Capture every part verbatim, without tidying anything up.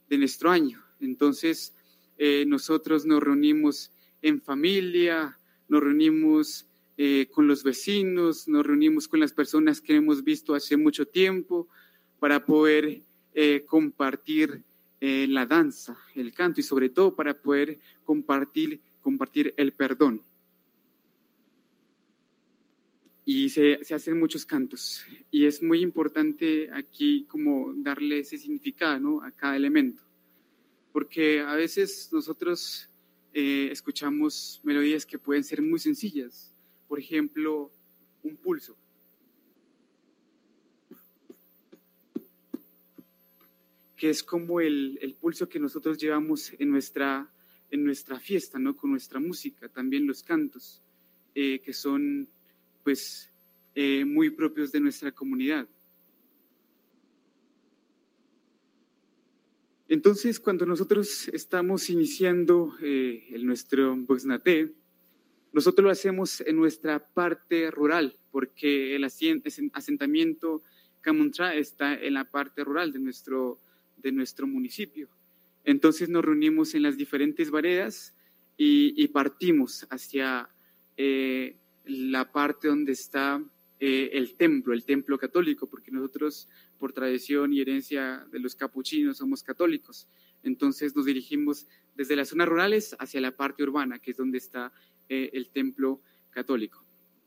de nuestro año. Entonces, eh, nosotros nos reunimos en familia, nos reunimos eh, con los vecinos, nos reunimos con las personas que hemos visto hace mucho tiempo para poder eh, compartir eh, la danza, el canto y sobre todo para poder compartir, compartir el perdón. Y se, se hacen muchos cantos y es muy importante aquí como darle ese significado, ¿no?, a cada elemento, porque a veces nosotros eh, escuchamos melodías que pueden ser muy sencillas, por ejemplo, un pulso. Que es como el, el pulso que nosotros llevamos en nuestra, en nuestra fiesta, ¿no?, con nuestra música, también los cantos, eh, que son pues eh, muy propios de nuestra comunidad. Entonces, cuando nosotros estamos iniciando eh, el nuestro Voxnaté, nosotros lo hacemos en nuestra parte rural, porque el asentamiento Camuntra está en la parte rural de nuestro, de nuestro municipio. Entonces nos reunimos en las diferentes veredas y, y partimos hacia eh, la parte donde está eh, el templo, el templo católico, porque nosotros por tradición y herencia de los capuchinos somos católicos. Entonces nos dirigimos desde las zonas rurales hacia la parte urbana, que es donde está eh, el templo católico.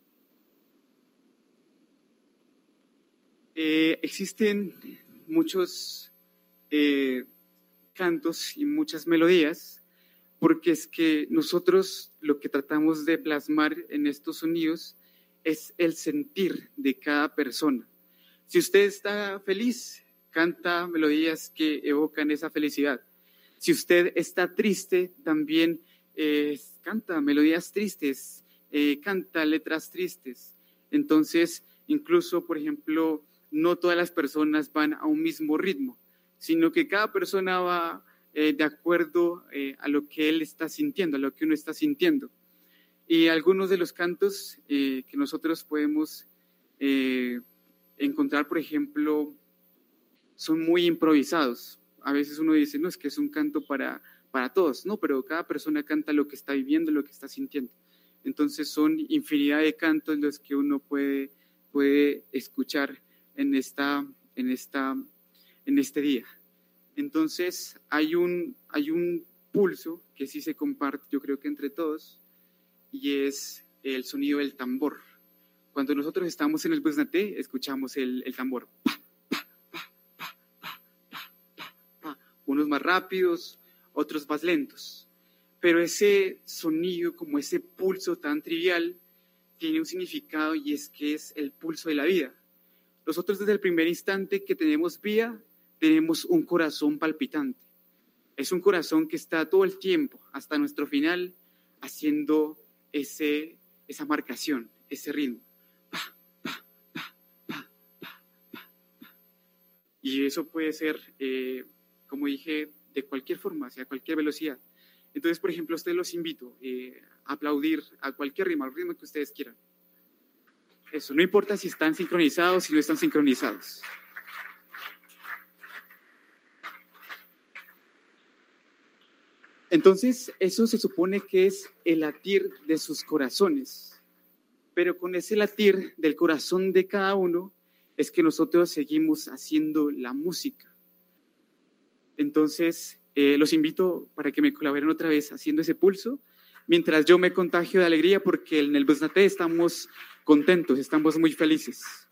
Eh, existen muchos eh, cantos y muchas melodías, porque es que nosotros lo que tratamos de plasmar en estos sonidos es el sentir de cada persona. Si usted está feliz, canta melodías que evocan esa felicidad. Si usted está triste, también eh, canta melodías tristes, eh, canta letras tristes. Entonces, incluso, por ejemplo, no todas las personas van a un mismo ritmo, sino que cada persona va eh, de acuerdo eh, a lo que él está sintiendo, a lo que uno está sintiendo. Y algunos de los cantos eh, que nosotros podemos eh, encontrar, por ejemplo, son muy improvisados. A veces uno dice, no, es que es un canto para, para todos. No, pero cada persona canta lo que está viviendo, lo que está sintiendo. Entonces son infinidad de cantos los que uno puede, puede escuchar en, esta, en, esta, en este día. Entonces hay un, hay un pulso que sí se comparte, yo creo que entre todos, y es el sonido del tambor. Cuando nosotros estamos en el Voxnaté, escuchamos el, el tambor. Pa, pa, pa, pa, pa, pa, pa, pa. Unos más rápidos, otros más lentos. Pero ese sonido, como ese pulso tan trivial, tiene un significado y es que es el pulso de la vida. Nosotros desde el primer instante que tenemos vida, tenemos un corazón palpitante. Es un corazón que está todo el tiempo, hasta nuestro final, haciendo ese, esa marcación, ese ritmo. Pa, pa, pa, pa, pa, pa, pa. Y eso puede ser, eh, como dije, de cualquier forma, o sea, a cualquier velocidad. Entonces, por ejemplo, a ustedes los invito eh, a aplaudir a cualquier ritmo, al ritmo que ustedes quieran. Eso, no importa si están sincronizados, si no están sincronizados. Entonces, eso se supone que es el latir de sus corazones. Pero con ese latir del corazón de cada uno es que nosotros seguimos haciendo la música. Entonces, eh, los invito para que me colaboren otra vez haciendo ese pulso, mientras yo me contagio de alegría porque en el Voxnaté estamos contentos, estamos muy felices.